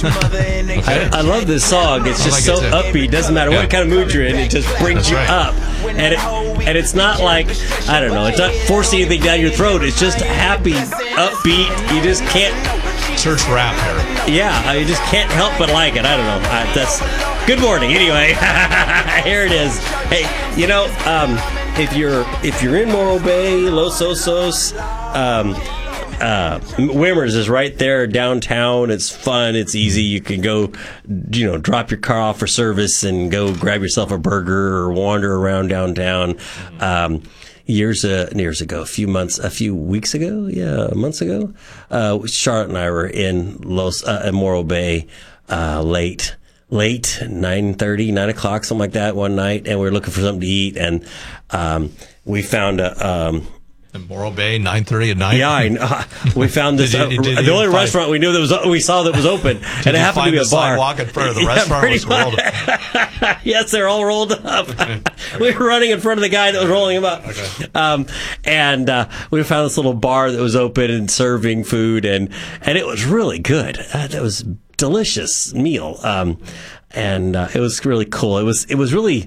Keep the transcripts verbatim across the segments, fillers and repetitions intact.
I, I love this song. It's just so upbeat. Doesn't matter what kind of mood you're in, it just brings you up. And it, and it's not like, I don't know, it's not forcing anything down your throat. It's just happy, upbeat. You just can't... Church rap here. Yeah, I just can't help but like it. I don't know. I, that's good morning. Anyway, here it is. Hey, you know, um, if you're if you're in Morro Bay, Los Osos, um, uh, Wimmers is right there downtown. It's fun. It's easy. You can go, you know, drop your car off for service and go grab yourself a burger or wander around downtown. Um, Years uh, years ago, a few months, a few weeks ago, yeah, months ago, uh, Charlotte and I were in Los uh, in Morro Bay uh, late, late nine thirty, nine o'clock, something like that, one night, and we were looking for something to eat, and um, we found a. Um, In Morro Bay, nine thirty at night. Yeah, I know. We found this. Did you- uh, did the you only find- restaurant we knew that was we saw that was open, and it you happened to find be the a bar. sidewalk in front of the Yeah, restaurant pretty was rolled much. Yes, they're all rolled up. We were running in front of the guy that was rolling them up, Okay. um, and uh, we found this little bar that was open and serving food, and and it was really good. Uh, that was delicious meal, um, and uh, it was really cool. It was it was really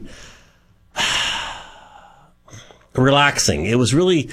relaxing. It was really.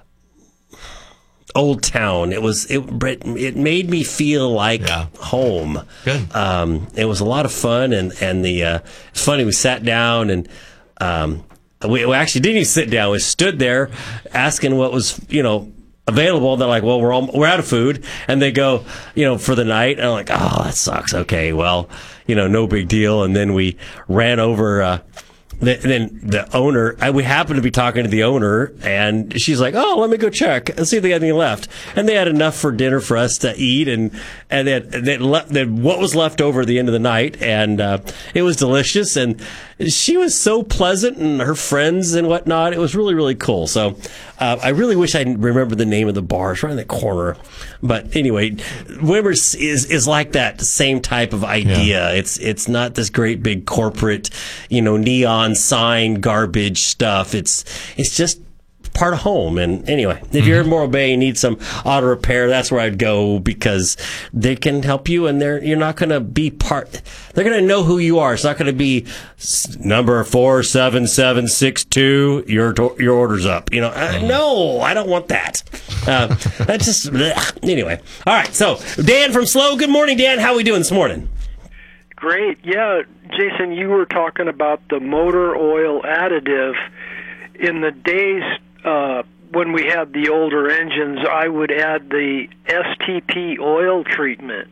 Old town. It was it. It made me feel like Yeah. home. Good. Um, it was a lot of fun, and and the uh, it's funny. We sat down and um, we, we actually didn't even sit down. We stood there asking what was you know available. They're like, well, we're all, we're out of food, and they go, you know, for the night. And I'm like, oh, that sucks. Okay, well, you know, no big deal. And then we ran over. Uh, The, then the owner, I, we happened to be talking to the owner, and she's like, "Oh, let me go check and see if they got anything left." And they had enough for dinner for us to eat, and and then they left then what was left over at the end of the night, and uh, it was delicious. And she was so pleasant, and her friends and whatnot. It was really really cool. So uh, I really wish I remembered the name of the bar. It's right in the corner. But anyway, Wimmers is is like that same type of idea. Yeah. It's it's not this great big corporate, you know, neon sign garbage stuff. It's it's just part of home. And anyway, if you're in Morro Bay and need some auto repair, that's where I'd go, because they can help you, and they're you're not going to be part. They're going to know who you are. It's not going to be s- number four seven seven six two. Your to- your order's up. You know, uh, no, I don't want that. Uh, that's just blech. Anyway. All right. So Dan from Slow. Good morning, Dan. How are we doing this morning? Great. Yeah, Jason, you were talking about the motor oil additive. In the days uh, when we had the older engines, I would add the S T P oil treatment.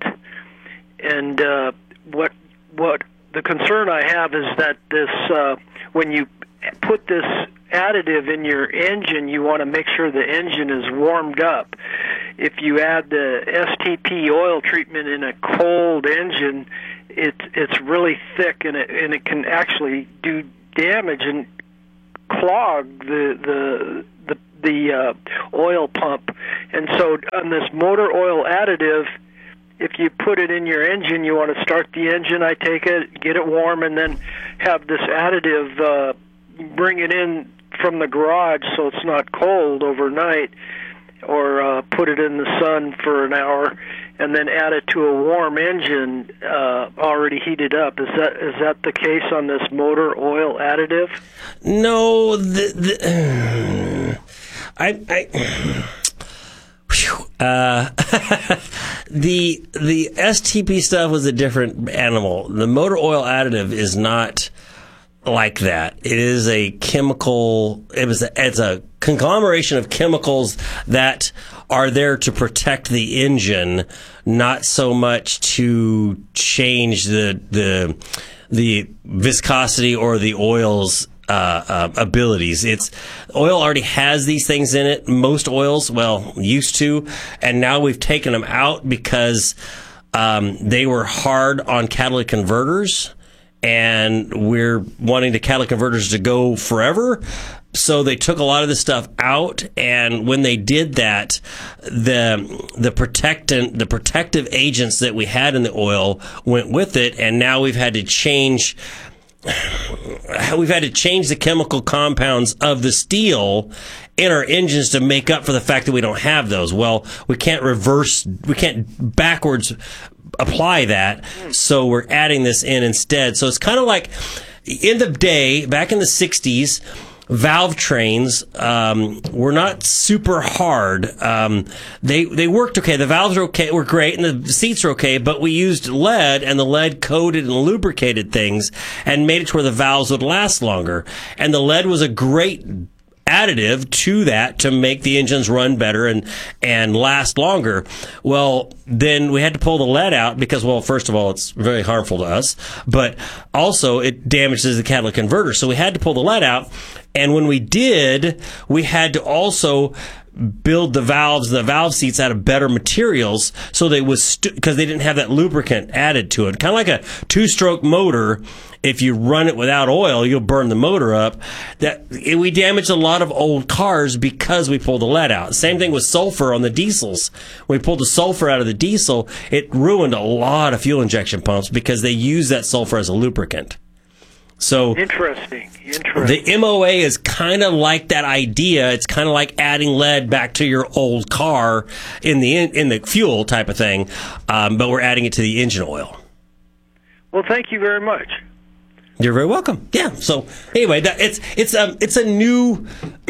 And uh, what what the concern I have is that this uh, when you put this additive in your engine, you want to make sure the engine is warmed up. If you add the S T P oil treatment in a cold engine, it, it's really thick, and it, and it can actually do damage and clog the the the, the uh, oil pump. And so on this motor oil additive, if you put it in your engine, you want to start the engine, I take it, get it warm, and then have this additive uh, bring it in from the garage so it's not cold overnight, or uh, put it in the sun for an hour, and then add it to a warm engine uh, already heated up. Is that is that the case on this motor oil additive? No, the, the I, I whew, uh, the the S T P stuff was a different animal. The motor oil additive is not like that. It is a chemical. It was. A, it's a conglomeration of chemicals that are there to protect the engine, not so much to change the the the viscosity or the oil's uh, uh, abilities. It's oil already has these things in it. Most oils, well, used to, and now we've taken them out because um, they were hard on catalytic converters. And we're wanting the catalytic converters to go forever. So they took a lot of this stuff out. And when they did that, the the protectant, the protective agents that we had in the oil went with it. And now we've had to change, we've had to change the chemical compounds of the steel in our engines to make up for the fact that we don't have those. Well, we can't reverse, we can't backwards apply that. So we're adding this in instead. So it's kind of like in the day, back in the sixties, valve trains um, were not super hard. Um, they they worked okay. The valves were okay, were great, and the seats were okay. But we used lead, and the lead coated and lubricated things, and made it to where the valves would last longer. And the lead was a great additive to that to make the engines run better and and last longer. Well, then we had to pull the lead out because, well, first of all, it's very harmful to us, but also it damages the catalytic converter. So we had to pull the lead out, and when we did, we had to also build the valves, the valve seats out of better materials, so they was because stu- they didn't have that lubricant added to it. Kind of like a two-stroke motor. If you run it without oil, you'll burn the motor up. That it, we damaged a lot of old cars because we pulled the lead out. Same thing with sulfur on the diesels. When we pulled the sulfur out of the diesel, it ruined a lot of fuel injection pumps because they use that sulfur as a lubricant. So interesting. Interesting. The M O A is kind of like that idea. It's kind of like adding lead back to your old car in the in the fuel type of thing, um, but we're adding it to the engine oil. Well, thank you very much. You're very welcome. Yeah. So anyway, that, it's it's um it's a new.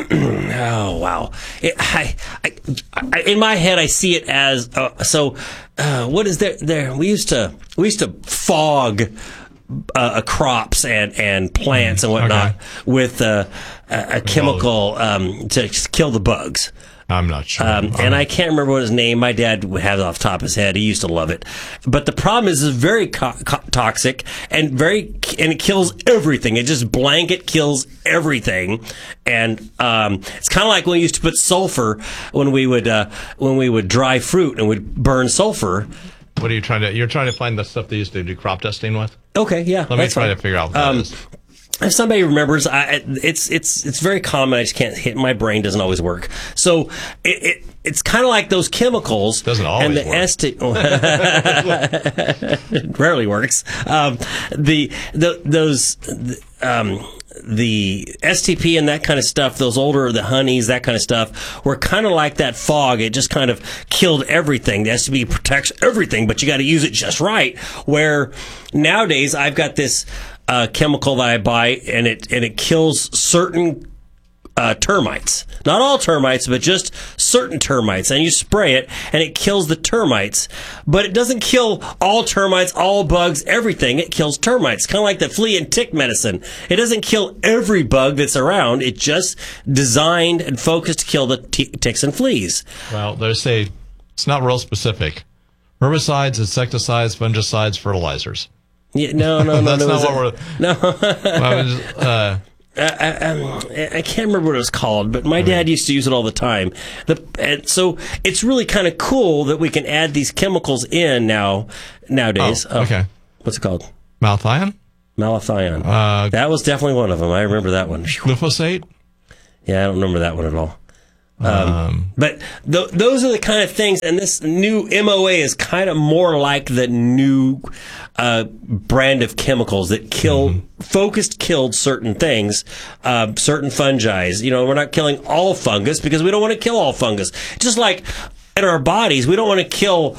Oh wow! It, I, I, I in my head I see it as uh, so. Uh, what is there? There we used to we used to fog uh, crops and and plants and whatnot okay. with uh, a, a chemical um, to kill the bugs. I'm not sure. Um, and I can't remember what his name. My dad would have it off the top of his head. He used to love it. But the problem is it's very co- co- toxic and very, and it kills everything. It just blanket kills everything. And, um, it's kind of like when we used to put sulfur when we would, uh, when we would dry fruit and would burn sulfur. What are you trying to, you're trying to find the stuff they used to do crop dusting with? Okay. Yeah. Let me try fine. to figure out what um, that is. If somebody remembers, I, it's it's it's very common. I just can't hit. My brain doesn't always work. So it, it it's kind of like those chemicals. Doesn't always and the work. S T- it rarely works. Um, the the those um, the S T P and that kind of stuff. Those older the honeys, that kind of stuff, were kind of like that fog. It just kind of killed everything. The S T P protects everything, but you got to use it just right. Where nowadays I've got this. Uh, chemical that I buy, and it and it kills certain uh, termites. Not all termites, but just certain termites. And you spray it, and it kills the termites. But it doesn't kill all termites, all bugs, everything. It kills termites. Kind of like the flea and tick medicine. It doesn't kill every bug that's around. It's just designed and focused to kill the t- ticks and fleas. Well, they say it's not real specific. Herbicides, insecticides, fungicides, fertilizers. Yeah, no, no, no. That's no, not what a, we're... No. I, was, uh, I, I, I can't remember what it was called, but my dad used to use it all the time. The, and so it's really kind of cool that we can add these chemicals in now nowadays. Oh, okay. Oh, what's it called? Malathion? Malathion. Uh, that was definitely one of them. I remember that one. Glyphosate? Yeah, I don't remember that one at all. Um, Um, but th- those are the kind of things, and this new M O A is kind of more like the new uh, brand of chemicals that kill, mm-hmm. focused killed certain things, uh, certain fungi. You know, we're not killing all fungus because we don't want to kill all fungus. Just like in our bodies, we don't want to kill.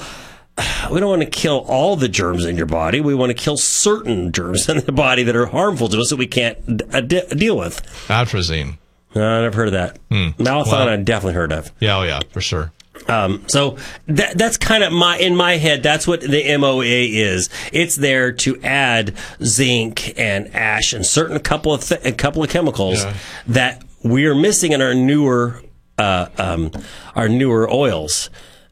We don't want to kill all the germs in your body. We want to kill certain germs in the body that are harmful to us that we can't uh, de- deal with. Atrazine. No, I never heard of that. Hmm. Malathion, well, I definitely heard of. Yeah, oh yeah, for sure. Um, so that that's kind of my in my head. That's what the M O A is. It's there to add zinc and ash and certain couple of th- a couple of chemicals yeah. that we are missing in our newer uh, um, our newer oils.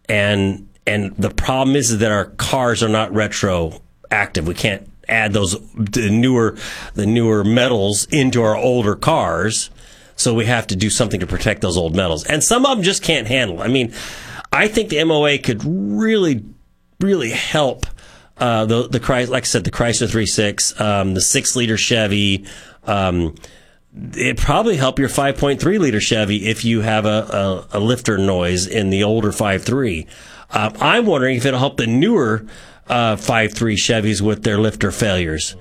And and the problem is that our cars are not retroactive. We can't add those the newer the newer metals into our older cars. So we have to do something to protect those old metals. And some of them just can't handle it. I mean, I think the M O A could really, really help uh, the, the Chrysler, like I said, the Chrysler three six, um, the six liter Chevy. Um, it'd probably help your five point three liter Chevy if you have a, a, a lifter noise in the older five three. Um, I'm wondering if it'll help the newer uh, five three Chevys with their lifter failures.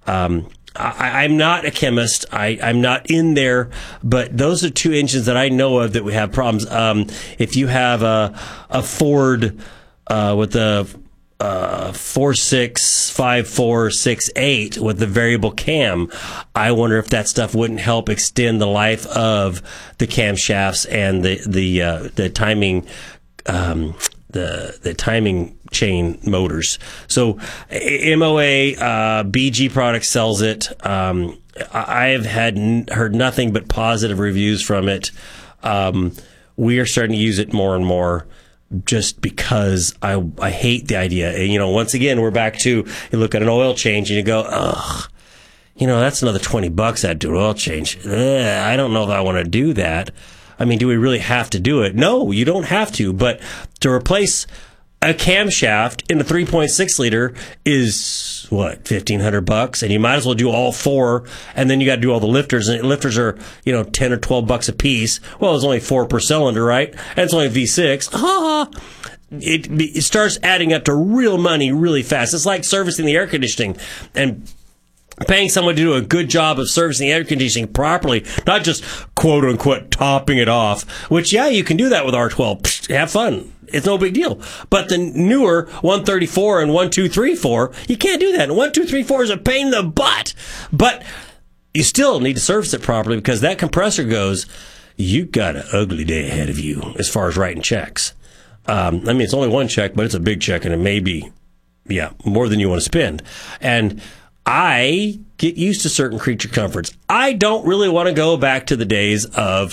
Um I, I'm not a chemist. I, I'm not in there, but those are two engines that I know of that we have problems. Um, if you have a, a Ford uh, with a uh, four six, five four, six eight with the variable cam. I wonder if that stuff wouldn't help extend the life of the camshafts and the the uh, the timing um, the the timing chain motors. So M O A uh, B G Products sells it. Um, I have had n- heard nothing but positive reviews from it. Um, we are starting to use it more and more. Just because I I hate the idea. And, you know, once again, we're back to, you look at an oil change and you go, ugh, you know, that's another twenty bucks I'd do an oil change. Ugh, I don't know if I want to do that. I mean, do we really have to do it? No, you don't have to. But to replace a camshaft in a three point six liter is what, fifteen hundred bucks, and you might as well do all four, and then you got to do all the lifters, and lifters are, you know, ten or twelve bucks a piece. Well, it's only four per cylinder, right? And it's only V six. Ha! It, it starts adding up to real money really fast. It's like servicing the air conditioning and paying someone to do a good job of servicing the air conditioning properly, not just quote unquote topping it off. Which, yeah, you can do that with R twelve. Psst, have fun. It's no big deal. But the newer one thirty-four and one two three four, you can't do that. And one two three four is a pain in the butt. But you still need to service it properly because that compressor goes, you got an ugly day ahead of you as far as writing checks. Um, I mean, it's only one check, but it's a big check, and it may be, yeah, more than you want to spend. And I get used to certain creature comforts. I don't really want to go back to the days of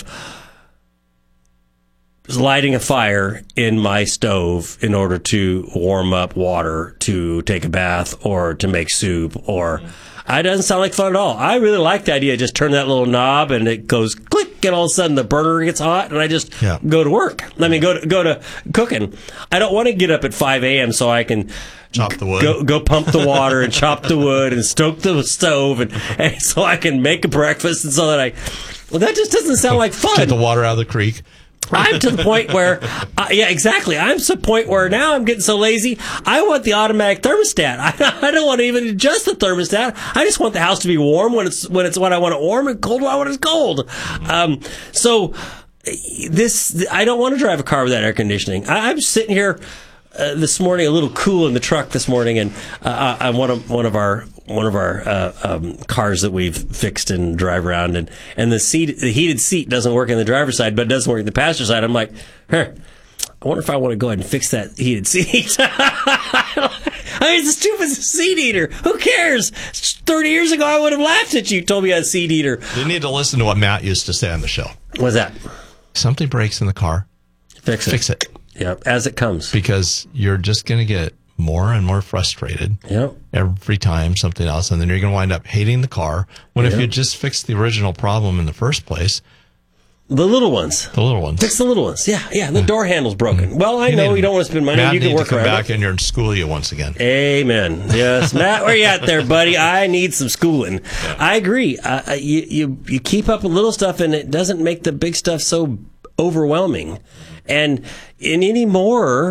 lighting a fire in my stove in order to warm up water to take a bath or to make soup, or it doesn't sound like fun at all. I really like the idea of just turn that little knob and it goes click, and all of a sudden the burner gets hot and I just yeah. go to work. I mean, go to, go to cooking. I don't want to get up at five a.m. so I can chop the wood, go, go pump the water and chop the wood and stoke the stove, and, and so I can make a breakfast, and so that I, well, that just doesn't sound like fun. Get the water out of the creek. I'm to the point where, uh, yeah, exactly. I'm to the point where now I'm getting so lazy, I want the automatic thermostat. I, I don't want to even adjust the thermostat. I just want the house to be warm when it's when it's when I want it warm, and cold when I want it cold. Um, so this, I don't want to drive a car without air conditioning. I, I'm sitting here uh, this morning, a little cool in the truck this morning, and uh, I'm one of one of our. one of our uh, um, cars that we've fixed and drive around, and, and the seat, the heated seat doesn't work in the driver's side, but it doesn't work in the passenger side. I'm like, huh, I wonder if I want to go ahead and fix that heated seat. I mean, it's a stupid seat heater. Who cares? thirty years ago, I would have laughed at you, told me I had a seat heater. You need to listen to what Matt used to say on the show. What's that? Something breaks in the car. Fix it. Fix it. Yeah, as it comes. Because you're just going to get more and more frustrated yep. every time something else, and then you're going to wind up hating the car, when yep. if you just fix the original problem in the first place. The little ones. The little ones. Fix the little ones. Yeah, yeah. The door handle's broken. Mm-hmm. Well, I you know you don't want to spend money. Matt you can work to come around back it. in here and school you once again. Amen. Yes, Matt, where you at there, buddy? I need some schooling. Yeah. I agree. Uh, you, you you keep up with little stuff, and it doesn't make the big stuff so overwhelming. And in anymore.